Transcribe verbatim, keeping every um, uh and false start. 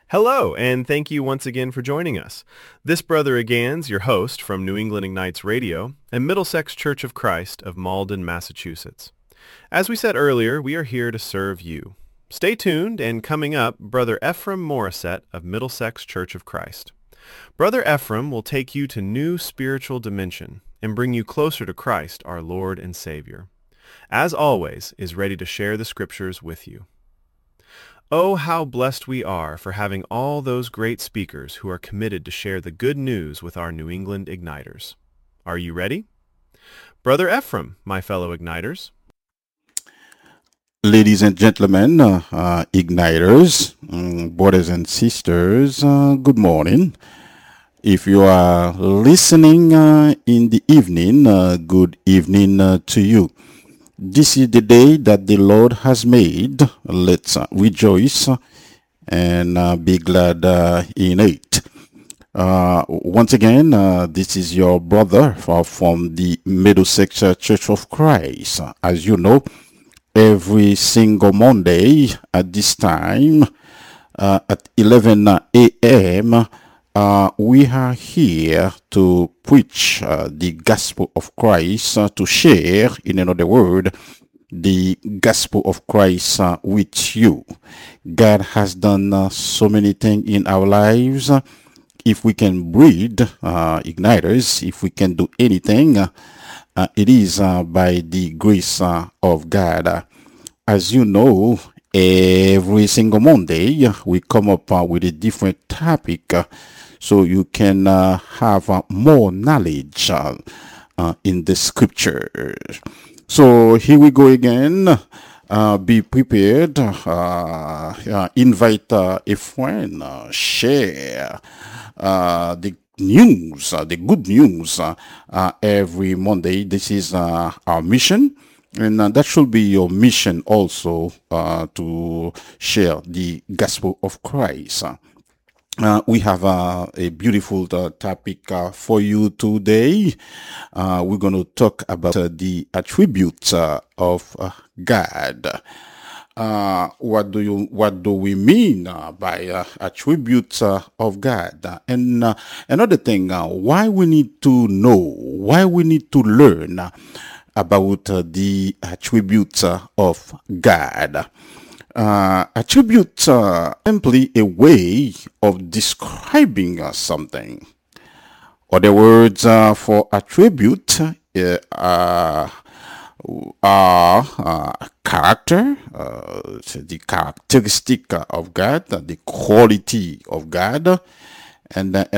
Hello, and thank you once again for joining us. This brother again's your host from New England Ignites Radio and Middlesex Church of Christ of Malden, Massachusetts. As we said earlier, we are here to serve you. Stay tuned, and coming up, Brother Ephraim Morissette of Middlesex Church of Christ. Brother Ephraim will take you to new spiritual dimension and bring you closer to Christ, our Lord and Savior. As always, is ready to share the scriptures with you. Oh, how blessed we are for having all those great speakers who are committed to share the good news with our New England Igniters. Are you ready? Brother Ephraim, my fellow Igniters. Ladies and gentlemen, uh, uh, Igniters, um, brothers and sisters, uh, good morning. If you are listening uh, in the evening, uh, good evening uh, to you. This is the day that the Lord has made. Let's uh, rejoice and uh, be glad uh, in it. Uh, once again, uh, this is your brother uh, from the Middlesex Church of Christ. As you know, every single Monday at this time, uh, at eleven a.m., Uh, we are here to preach uh, the gospel of Christ, uh, to share, in another word, the gospel of Christ uh, with you. God has done uh, so many things in our lives. If we can breathe, uh, igniters, if we can do anything, uh, uh, it is uh, by the grace uh, of God. Uh, as you know, every single Monday, we come up uh, with a different topic. Uh, so you can uh, have uh, more knowledge uh, uh, in the scripture. So here we go again. Uh, be prepared. Uh, uh, invite uh, a friend. Uh, share uh, the news, uh, the good news uh, uh, every Monday. This is uh, our mission. And uh, that should be your mission also, uh, to share the gospel of Christ. Uh, we have uh, a beautiful uh, topic uh, for you today. Uh, we're going to talk about uh, the attributes uh, of uh, God. Uh, what do you what do we mean uh, by uh, attributes uh, of God? Uh, and uh, another thing, uh, why we need to know, why we need to learn uh, about uh, the attributes uh, of God. Uh, attributes are simply a way of describing uh, something. Other words uh, for attribute uh, are, are uh, character, uh, the characteristic of God, the quality of God, and, uh,